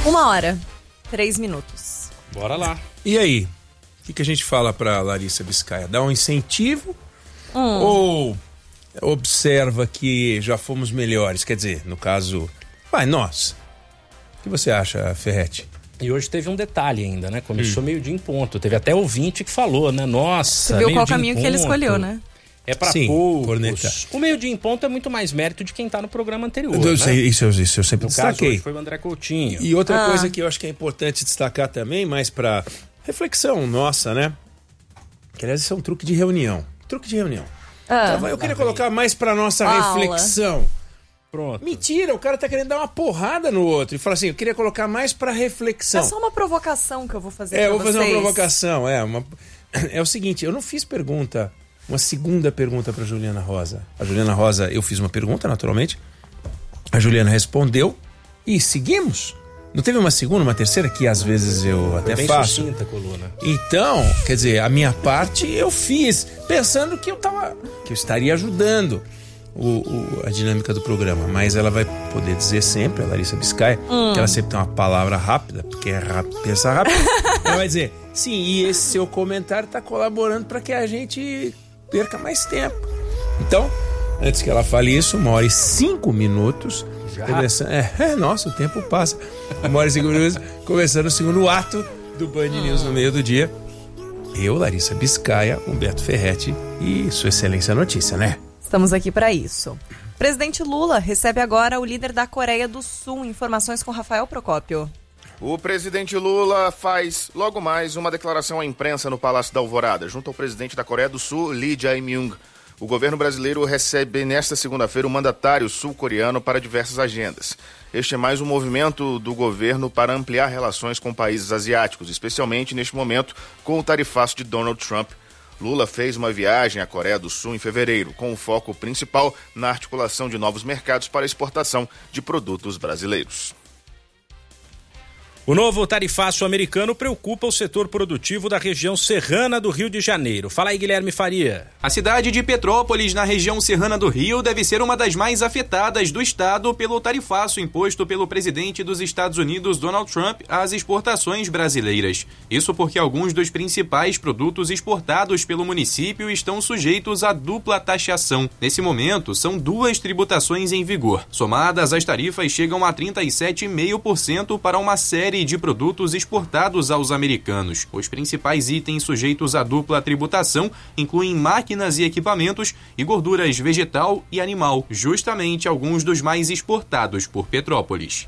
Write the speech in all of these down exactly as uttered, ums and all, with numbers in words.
Uma hora, três minutos. Bora lá. E aí? O que, que a gente fala pra Larissa Biscaia? Dá um incentivo Hum. ou observa que já fomos melhores? Quer dizer, no caso, vai, nós. O que você acha, Ferretti? E hoje teve um detalhe ainda, né? Começou hum. meio-dia em ponto. Teve até ouvinte que falou, né? Nossa, você viu qual caminho que ele escolheu, né? É pra Sim, poucos. corneta. O meio-dia em ponto é muito mais mérito de quem tá no programa anterior, Eu né? sei, isso, isso eu sempre No caso, destaquei. hoje foi o André Coutinho. E outra Ah. coisa que eu acho que é importante destacar também, mais pra reflexão nossa, né? Que aliás, isso é um truque de reunião. Truque de reunião. Ah. Então, eu queria colocar mais pra nossa Aula. reflexão. Pronto. Mentira, o cara tá querendo dar uma porrada no outro. E fala assim, eu queria colocar mais pra reflexão. É só uma provocação que eu vou fazer É, pra eu vou fazer vocês. uma provocação. É, uma... é o seguinte, eu não fiz pergunta, uma segunda pergunta pra Juliana Rosa. A Juliana Rosa, eu fiz uma pergunta, naturalmente. A Juliana respondeu e seguimos. Não teve uma segunda, uma terceira, que às vezes eu até Bem faço. sucinta, coluna. Então, quer dizer, a minha parte eu fiz, pensando que eu tava, que eu estaria ajudando o, o- a dinâmica do programa. Mas ela vai poder dizer sempre, a Larissa Biscaia, que ela sempre tem uma palavra rápida, porque é rápido, pensa rápido. Ela vai dizer, sim, e esse seu comentário está colaborando para que a gente perca mais tempo. Então, antes que ela fale isso, uma hora e cinco minutos. Já? Começando, é, é, nossa, o tempo passa. Uma hora e cinco minutos, começando o segundo ato do Band News no meio do dia. Eu, Larissa Biscaia, Humberto Ferretti e Sua Excelência Notícia, né? Estamos aqui para isso. Presidente Lula recebe agora o líder da Coreia do Sul. Informações com Rafael Procópio. O presidente Lula faz logo mais uma declaração à imprensa no Palácio da Alvorada, junto ao presidente da Coreia do Sul, Lee Jae-myung. O governo brasileiro recebe nesta segunda-feira o mandatário sul-coreano para diversas agendas. Este é mais um movimento do governo para ampliar relações com países asiáticos, especialmente neste momento com o tarifaço de Donald Trump. Lula fez uma viagem à Coreia do Sul em fevereiro, com o foco principal na articulação de novos mercados para exportação de produtos brasileiros. O novo tarifaço americano preocupa o setor produtivo da região serrana do Rio de Janeiro. Fala aí, Guilherme Faria. A cidade de Petrópolis, na região serrana do Rio, deve ser uma das mais afetadas do estado pelo tarifaço imposto pelo presidente dos Estados Unidos, Donald Trump, às exportações brasileiras. Isso porque alguns dos principais produtos exportados pelo município estão sujeitos à dupla taxação. Nesse momento, são duas tributações em vigor. Somadas, as tarifas chegam a trinta e sete vírgula cinco por cento para uma série de produtos exportados aos americanos. Os principais itens sujeitos à dupla tributação incluem máquinas e equipamentos e gorduras vegetal e animal, justamente alguns dos mais exportados por Petrópolis.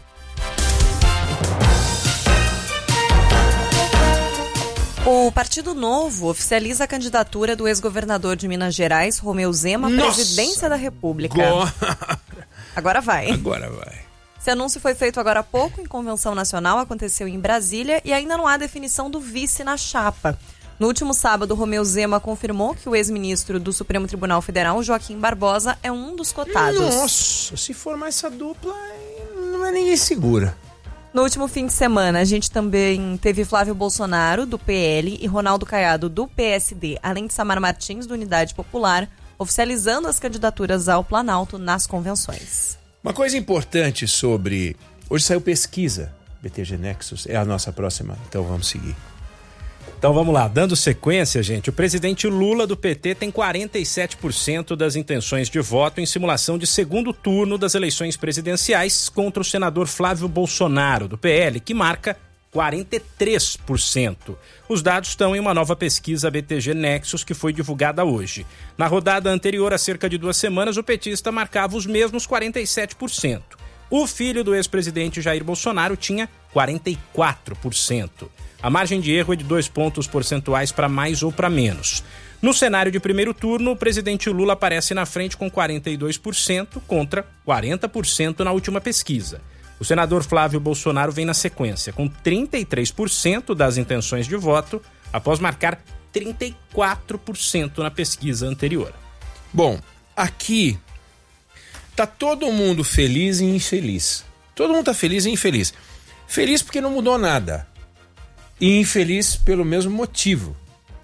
O Partido Novo oficializa a candidatura do ex-governador de Minas Gerais, Romeu Zema, à Nossa! presidência da República. Agora, Agora vai. agora vai. Esse anúncio foi feito agora há pouco em convenção nacional, aconteceu em Brasília e ainda não há definição do vice na chapa. No último sábado, Romeu Zema confirmou que o ex-ministro do Supremo Tribunal Federal, Joaquim Barbosa, é um dos cotados. Nossa, se formar essa dupla, não é ninguém segura. No último fim de semana, a gente também teve Flávio Bolsonaro, do P L, e Ronaldo Caiado, do P S D, além de Samar Martins, do Unidade Popular, oficializando as candidaturas ao Planalto nas convenções. Uma coisa importante sobre... Hoje saiu pesquisa, B T G Nexus, é a nossa próxima, então vamos seguir. Então vamos lá, dando sequência, gente, o presidente Lula do P T tem quarenta e sete por cento das intenções de voto em simulação de segundo turno das eleições presidenciais contra o senador Flávio Bolsonaro, do P L, que marca quarenta e três por cento. Os dados estão em uma nova pesquisa B T G Nexus que foi divulgada hoje. Na rodada anterior, há cerca de duas semanas, o petista marcava os mesmos quarenta e sete por cento. O filho do ex-presidente Jair Bolsonaro tinha quarenta e quatro por cento. A margem de erro é de dois pontos percentuais para mais ou para menos. No cenário de primeiro turno, o presidente Lula aparece na frente com quarenta e dois por cento contra quarenta por cento na última pesquisa. O senador Flávio Bolsonaro vem na sequência, com trinta e três por cento das intenções de voto, após marcar trinta e quatro por cento na pesquisa anterior. Bom, aqui tá todo mundo feliz e infeliz. Todo mundo tá feliz e infeliz. Feliz porque não mudou nada. E infeliz pelo mesmo motivo.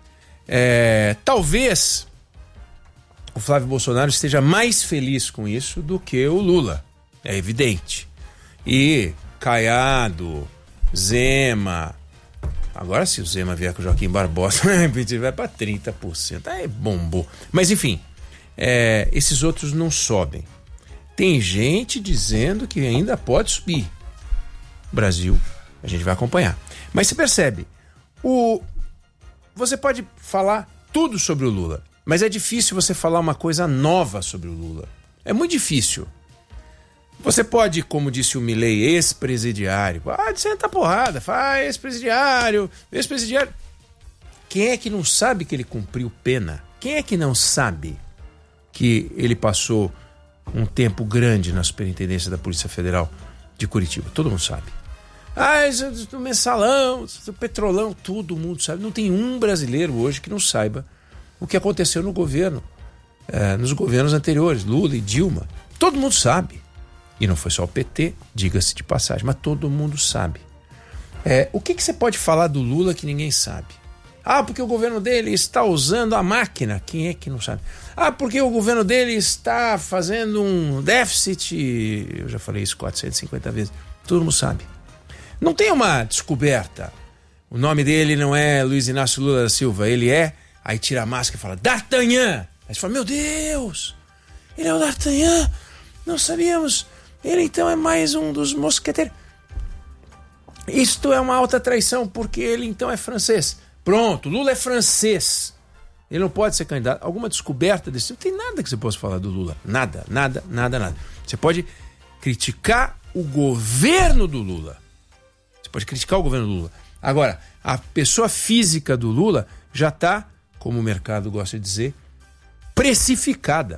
É, talvez o Flávio Bolsonaro esteja mais feliz com isso do que o Lula. É evidente. E Caiado, Zema. Agora, se o Zema vier com o Joaquim Barbosa, ele vai para trinta por cento. Aí bombou. Mas, enfim, é, esses outros não sobem. Tem gente dizendo que ainda pode subir. Brasil, a gente vai acompanhar. Mas você percebe, o... você pode falar tudo sobre o Lula, mas é difícil você falar uma coisa nova sobre o Lula. É muito difícil. Você pode, como disse o Milei, ex-presidiário. Ah, senta a porrada, faz ex-presidiário, ex-presidiário. Quem é que não sabe que ele cumpriu pena? Quem é que não sabe que ele passou um tempo grande na Superintendência da Polícia Federal de Curitiba? Todo mundo sabe. Ah, isso do mensalão, do petrolão, todo mundo sabe. Não tem um brasileiro hoje que não saiba o que aconteceu no governo, é, nos governos anteriores, Lula e Dilma. Todo mundo sabe. E não foi só o P T, diga-se de passagem, mas todo mundo sabe. É, o que, que você pode falar do Lula que ninguém sabe? Ah, porque o governo dele está usando a máquina. Quem é que não sabe? Ah, porque o governo dele está fazendo um déficit. Eu já falei isso quatrocentas e cinquenta vezes. Todo mundo sabe. Não tem uma descoberta. O nome dele não é Luiz Inácio Lula da Silva. Ele é... Aí tira a máscara e fala, D'Artagnan. Aí você fala, meu Deus, ele é o D'Artagnan. Não sabíamos... Ele então é mais um dos mosqueteiros. Isto é uma alta traição, porque ele então é francês. Pronto, Lula é francês. Ele não pode ser candidato. Alguma descoberta desse tipo? Não tem nada que você possa falar do Lula. Nada, nada, nada, nada. Você pode criticar o governo do Lula. Você pode criticar o governo do Lula. Agora, a pessoa física do Lula já está, como o mercado gosta de dizer, precificada.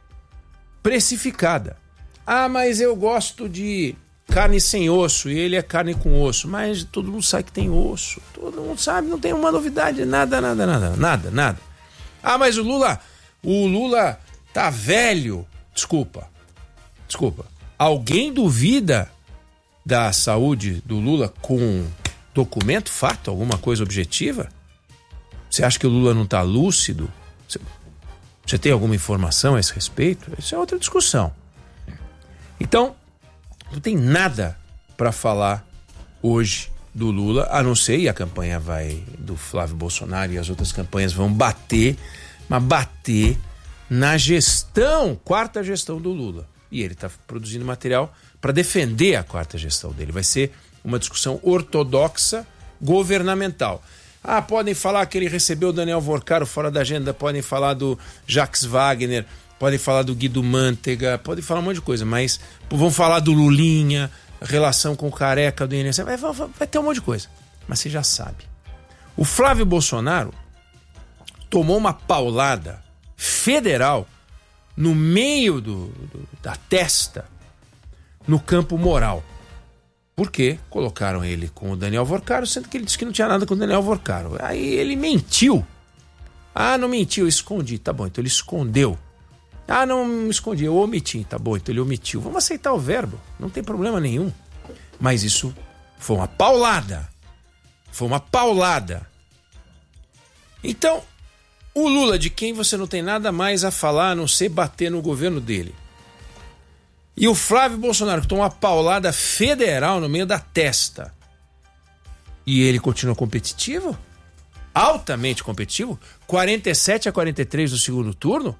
Precificada. Ah, mas eu gosto de carne sem osso e ele é carne com osso. Mas todo mundo sabe que tem osso. Todo mundo sabe, não tem uma novidade. Nada, nada, nada, nada, nada. Ah, mas o Lula, o Lula tá velho. Desculpa, desculpa. Alguém duvida da saúde do Lula com documento, fato, alguma coisa objetiva? Você acha que o Lula não tá lúcido? Você, você tem alguma informação a esse respeito? Isso é outra discussão. Então, não tem nada para falar hoje do Lula, a não ser, e a campanha vai do Flávio Bolsonaro e as outras campanhas vão bater, mas bater na gestão, quarta gestão do Lula. E ele está produzindo material para defender a quarta gestão dele. Vai ser uma discussão ortodoxa governamental. Ah, podem falar que ele recebeu o Daniel Vorcaro fora da agenda, podem falar do Jacques Wagner, podem falar do Guido Mantega, podem falar um monte de coisa, mas vão falar do Lulinha, relação com o Careca do I N S S, vai, vai, vai ter um monte de coisa. Mas você já sabe. O Flávio Bolsonaro tomou uma paulada federal no meio do, do, da testa, no campo moral. Por quê? Colocaram ele com o Daniel Vorcaro, sendo que ele disse que não tinha nada com o Daniel Vorcaro. Aí ele mentiu. Ah, não mentiu, eu escondi. Tá bom, então ele escondeu. Ah, não me escondi, eu omiti. Tá bom, então ele omitiu. Vamos aceitar o verbo, não tem problema nenhum. Mas isso foi uma paulada. Foi uma paulada. Então, o Lula, de quem você não tem nada mais a falar, a não ser bater no governo dele. E o Flávio Bolsonaro, que tomou uma paulada federal no meio da testa. E ele continua competitivo? Altamente competitivo? quarenta e sete a quarenta e três no segundo turno?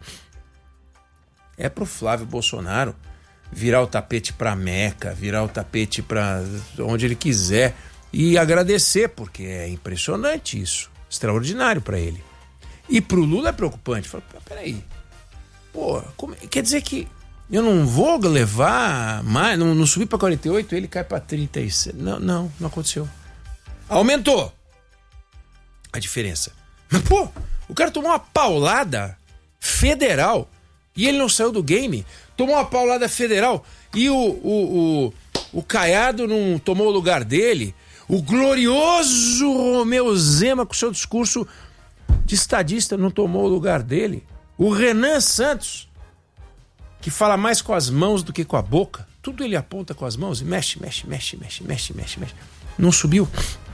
É pro Flávio Bolsonaro virar o tapete pra Meca, virar o tapete pra onde ele quiser e agradecer, porque é impressionante isso, extraordinário pra ele. E pro Lula é preocupante. Fala, peraí, pô, como... quer dizer que eu não vou levar mais, não, não subir pra quarenta e oito, ele cai pra trinta e seis. Não, não, não aconteceu. Aumentou a diferença. Mas, pô, o cara tomou uma paulada federal e ele não saiu do game. Tomou uma paulada federal e o, o, o, o Caiado não tomou o lugar dele. O glorioso Romeu Zema, com seu discurso de estadista, não tomou o lugar dele. O Renan Santos, que fala mais com as mãos do que com a boca. Tudo ele aponta com as mãos e mexe, mexe, mexe, mexe, mexe, mexe, mexe. Não subiu.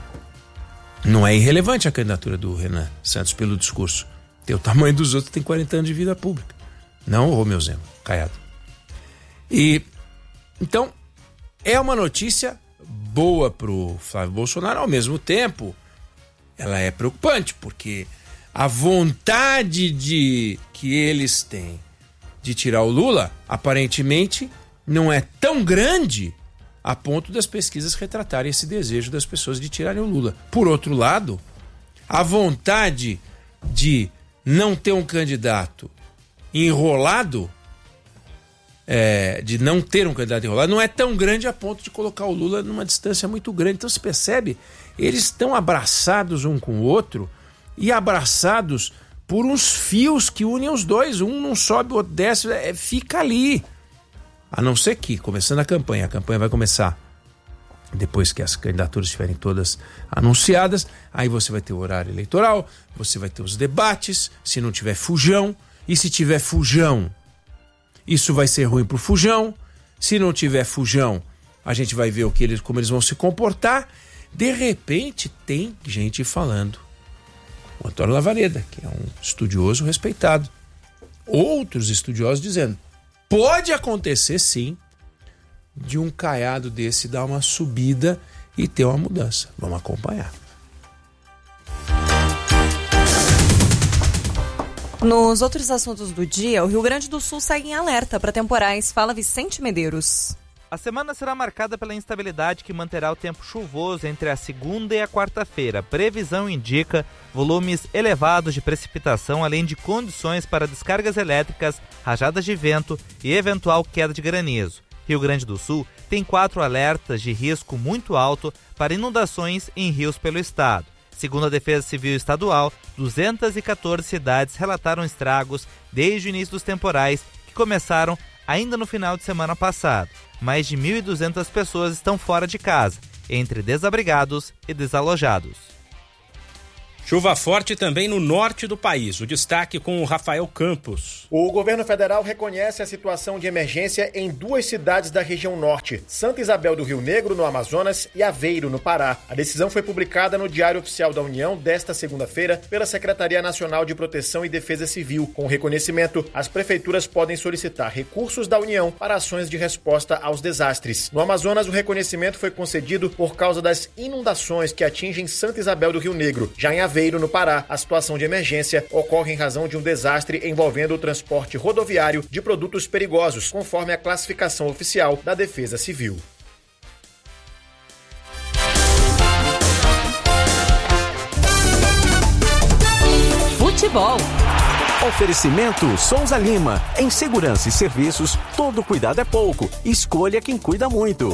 Não é irrelevante a candidatura do Renan Santos pelo discurso. Tem o tamanho dos outros, tem quarenta anos de vida pública. Não o Romeu Zema, Caiado. E, então, é uma notícia boa pro Flávio Bolsonaro, ao mesmo tempo, ela é preocupante, porque a vontade de que eles têm de tirar o Lula, aparentemente, não é tão grande a ponto das pesquisas retratarem esse desejo das pessoas de tirarem o Lula. Por outro lado, a vontade de não ter um candidato enrolado, é, de não ter um candidato enrolado, não é tão grande a ponto de colocar o Lula numa distância muito grande. Então se percebe, eles estão abraçados um com o outro e abraçados por uns fios que unem os dois. Um não sobe, o outro desce, é, fica ali. A não ser que, começando a campanha, a campanha vai começar depois que as candidaturas estiverem todas anunciadas, aí você vai ter o horário eleitoral, você vai ter os debates, se não tiver fujão, e se tiver fujão, isso vai ser ruim pro fujão, se não tiver fujão, a gente vai ver o que eles, como eles vão se comportar. De repente tem gente falando, o Antônio Lavareda, que é um estudioso respeitado, outros estudiosos dizendo, pode acontecer sim de um caiado desse dar uma subida e ter uma mudança. Vamos acompanhar. Nos outros assuntos do dia, o Rio Grande do Sul segue em alerta para temporais. Fala Vicente Medeiros. A semana será marcada pela instabilidade que manterá o tempo chuvoso entre a segunda e a quarta-feira. Previsão indica volumes elevados de precipitação, além de condições para descargas elétricas, rajadas de vento e eventual queda de granizo. Rio Grande do Sul tem quatro alertas de risco muito alto para inundações em rios pelo estado. Segundo a Defesa Civil Estadual, duzentas e quatorze cidades relataram estragos desde o início dos temporais, que começaram ainda no final de semana passado. Mais de mil e duzentas pessoas estão fora de casa, entre desabrigados e desalojados. Chuva forte também no norte do país. O destaque com o Rafael Campos. O governo federal reconhece a situação de emergência em duas cidades da região norte, Santa Isabel do Rio Negro, no Amazonas, e Aveiro, no Pará. A decisão foi publicada no Diário Oficial da União desta segunda-feira pela Secretaria Nacional de Proteção e Defesa Civil. Com o reconhecimento, as prefeituras podem solicitar recursos da União para ações de resposta aos desastres. No Amazonas, o reconhecimento foi concedido por causa das inundações que atingem Santa Isabel do Rio Negro. Já em Aveiro, no Pará, a situação de emergência ocorre em razão de um desastre envolvendo o transporte rodoviário de produtos perigosos, conforme a classificação oficial da Defesa Civil. Futebol. Oferecimento Souza Lima. Em segurança e serviços, todo cuidado é pouco. Escolha quem cuida muito.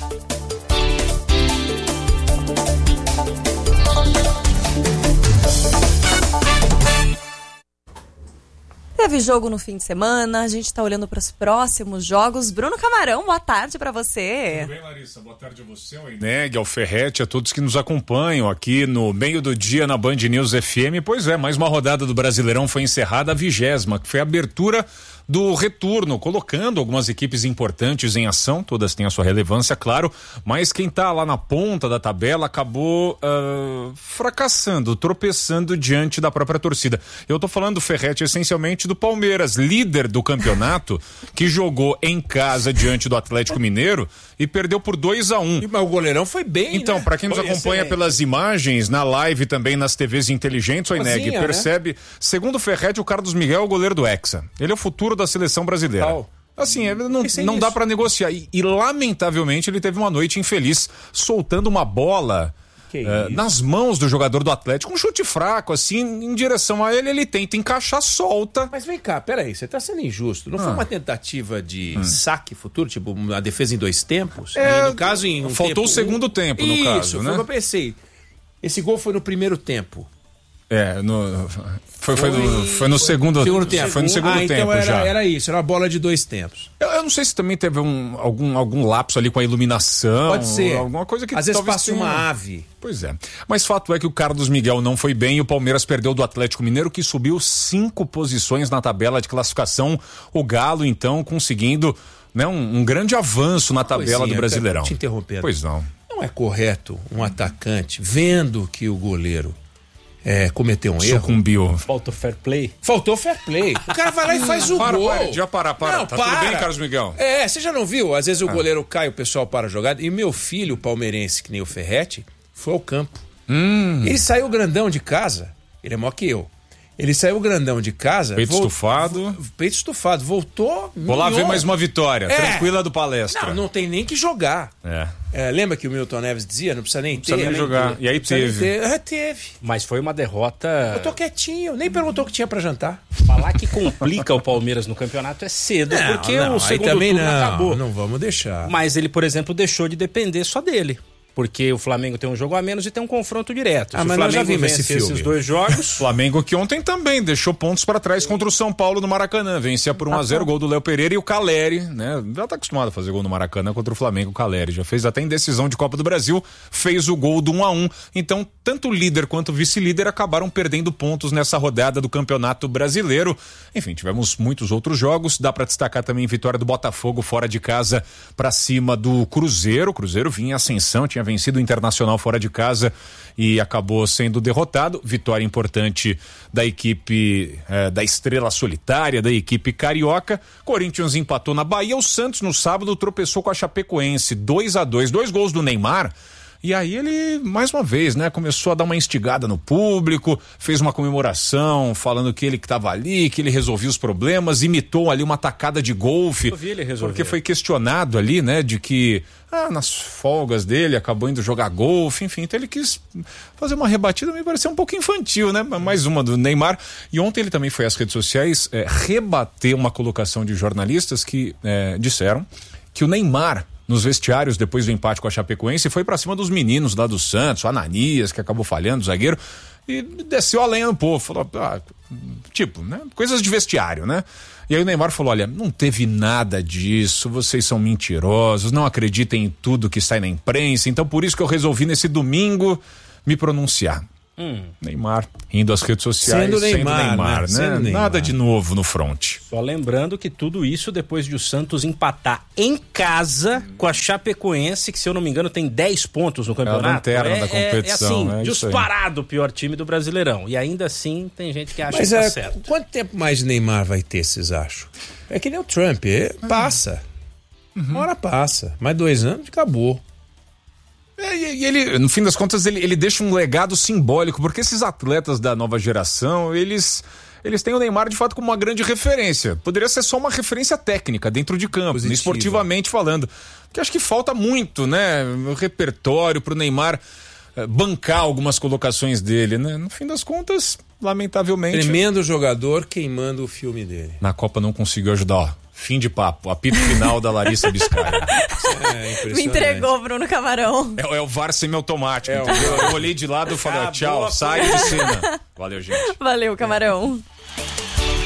Teve jogo no fim de semana, a gente está olhando para os próximos jogos. Bruno Camarão, boa tarde para você. Tudo bem, Larissa? Boa tarde a você, ao Ineg, ao Ferretti, a todos que nos acompanham aqui no meio do dia na Band News F M. Pois é, mais uma rodada do Brasileirão foi encerrada, a vigésima, que foi a abertura do retorno, colocando algumas equipes importantes em ação, todas têm a sua relevância, claro, mas quem tá lá na ponta da tabela acabou uh, fracassando, tropeçando diante da própria torcida. Eu tô falando, Ferretti, essencialmente do Palmeiras, líder do campeonato, que jogou em casa diante do Atlético Mineiro e perdeu por dois a um. Mas o goleirão foi bem, Então, né? para quem nos Foi acompanha excelente. pelas imagens, na live também nas T Vs inteligentes, o Ineg Sozinha, percebe, né? Segundo o Ferretti, o Carlos Miguel é o goleiro do Hexa. Ele é o futuro da seleção brasileira. Tal. Assim, ele não, Isso é não dá isso. pra negociar. E, e, lamentavelmente, ele teve uma noite infeliz, soltando uma bola Que eh, isso. nas mãos do jogador do Atlético. Um chute fraco, assim, em direção a ele, ele tenta encaixar, solta. Mas vem cá, peraí, você tá sendo injusto. Não Ah. foi uma tentativa de saque futuro, tipo, a defesa em dois tempos? É, E no caso, em um faltou tempo, o segundo tempo, no Isso, caso, foi né? o que eu pensei. Esse gol foi no primeiro tempo. É, no, foi, foi, no, foi no segundo, Segundo tempo. Foi no segundo ah, tempo então era, já. era isso, era uma bola de dois tempos. Eu, eu não sei se também teve um, algum, algum lapso ali com a iluminação. Pode ser. Alguma coisa que Às vezes talvez passa tenha- uma ave. Pois é. Mas fato é que o Carlos Miguel não foi bem e o Palmeiras perdeu do Atlético Mineiro, que subiu cinco posições na tabela de classificação. O Galo, então, conseguindo, né, um, um grande avanço na tabela Coisinha, do Brasileirão. eu tô te interrompendo. Pois não. Não é correto um atacante, vendo que o goleiro é, cometeu um erro. Sucumbiu. Faltou fair play? Faltou fair play. O cara vai lá e faz o para, gol. Para, já para, para. Não, tá para. tudo bem, Carlos Miguel? É, você já não viu? Às vezes o ah. goleiro cai, o pessoal para a jogada. E meu filho, palmeirense, que nem o Ferretti, foi ao campo. Hum. Ele saiu grandão de casa. Ele é maior que eu. Ele saiu grandão de casa. Peito vol- estufado. Peito estufado. Voltou. Vou lá ver mais uma vitória. É. Tranquila do palestra. Não, não tem nem que jogar. É. É, lembra que o Milton Neves dizia? Não precisa nem Não ter. precisa nem jogar. ter. E aí teve. Ter. É, teve. Mas foi uma derrota... Eu tô quietinho. Nem perguntou o que tinha pra jantar. Falar que complica o Palmeiras no campeonato é cedo, Não, porque não, o segundo aí também turno não, acabou. Não vamos deixar. Mas ele, por exemplo, deixou de depender só dele. Porque o Flamengo tem um jogo a menos e tem um confronto direto. Ah, Se mas o nós já Flamengo vimos esse vencer filme. esses dois jogos... Flamengo que ontem também deixou pontos para trás contra o São Paulo no Maracanã. Vencia por um a zero, gol do Léo Pereira e o Caleri, né? Já tá acostumado a fazer gol no Maracanã contra o Flamengo, o Caleri. Já fez até em decisão de Copa do Brasil, fez o gol do um a um. Então, tanto o líder quanto o vice-líder acabaram perdendo pontos nessa rodada do Campeonato Brasileiro. Enfim, tivemos muitos outros jogos. Dá para destacar também a vitória do Botafogo fora de casa para cima do Cruzeiro. O Cruzeiro vinha em ascensão, tinha vencido o Internacional fora de casa e acabou sendo derrotado. Vitória importante da equipe eh, da Estrela Solitária, da equipe carioca. Corinthians empatou na Bahia. O Santos no sábado tropeçou com a Chapecoense, dois a dois, dois gols do Neymar. E aí ele, mais uma vez, né, começou a dar uma instigada no público, fez uma comemoração, falando que ele que estava ali, que ele resolvia os problemas, imitou ali uma tacada de golfe. Eu vi ele resolver. Porque foi questionado ali, né, de que ah, nas folgas dele acabou indo jogar golfe, enfim, então ele quis fazer uma rebatida, me pareceu um pouco infantil, né, mais uma do Neymar. E ontem ele também foi às redes sociais é, rebater uma colocação de jornalistas que é, disseram que o Neymar, nos vestiários, depois do empate com a Chapecoense, foi pra cima dos meninos lá do Santos, o Ananias, que acabou falhando, o zagueiro, e desceu a lenha no povo, falou, ah, tipo, né, coisas de vestiário, né? E aí o Neymar falou, olha, não teve nada disso, vocês são mentirosos, não acreditem em tudo que sai na imprensa, então por isso que eu resolvi nesse domingo me pronunciar. Hum. Neymar indo às redes sociais sendo Neymar, sendo Neymar, né? Sendo Neymar. Nada de novo no front. Só lembrando que tudo isso depois de o Santos empatar em casa com a Chapecoense, que se eu não me engano tem dez pontos no campeonato. É a lanterna é, da competição. É, é assim, é disparado o pior time do Brasileirão. E ainda assim tem gente que acha Mas que tá é, certo. quanto tempo mais Neymar vai ter, vocês acham? É que nem o Trump, é, passa. Uhum. Uma hora passa. Mais dois anos, acabou. É, e ele, no fim das contas, ele, ele deixa um legado simbólico, porque esses atletas da nova geração, eles, eles têm o Neymar de fato como uma grande referência. Poderia ser só uma referência técnica dentro de campo, Positiva. esportivamente falando. Porque acho que falta muito, né? O repertório pro Neymar eh, bancar algumas colocações dele, né? No fim das contas, lamentavelmente. Tremendo jogador queimando o filme dele. Na Copa não conseguiu ajudar, ó. Fim de papo, apito final da Larissa Biscaia. É, Me entregou, Bruno Camarão. É, é o V A R semiautomático. É, eu, eu olhei de lado e falei, ó, tchau, sai de cena. Valeu, gente. Valeu, Camarão.